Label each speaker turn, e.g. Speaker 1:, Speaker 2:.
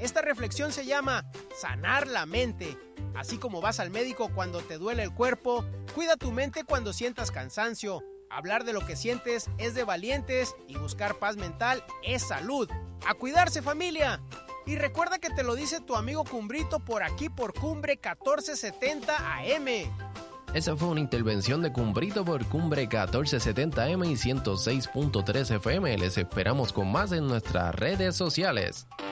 Speaker 1: Esta reflexión se llama sanar la mente. Así como vas al médico cuando te duele el cuerpo, cuida tu mente cuando sientas cansancio. Hablar de lo que sientes es de valientes y buscar paz mental es salud. ¡A cuidarse, familia! Y recuerda que te lo dice tu amigo Cumbrito por aquí por Cumbre 1470 AM.
Speaker 2: Esa fue una intervención de Cumbrito por Cumbre 1470 AM y 106.3 FM. Les esperamos con más en nuestras redes sociales.